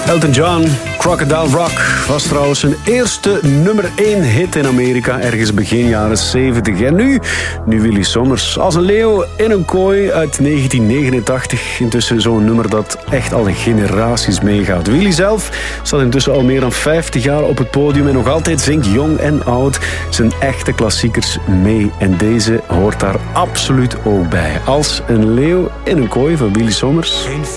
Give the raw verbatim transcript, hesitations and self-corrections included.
Elton John, Crocodile Rock, was trouwens zijn eerste nummer één hit in Amerika, ergens begin jaren zeventig. En nu, nu Willy Sommers, als een leeuw in een kooi uit negentien negenentachtig. Intussen zo'n nummer dat echt al generaties meegaat. Willy zelf staat intussen al meer dan vijftig jaar op het podium en nog altijd zingt jong en oud zijn echte klassiekers mee. En deze hoort daar absoluut ook bij. Als een leeuw in een kooi van Willy Sommers.